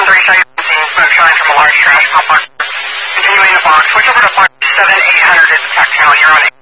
30 seconds, smoke showing from a large trash complex. Continuing to box, switch over to box 7800 to detect channel. You're on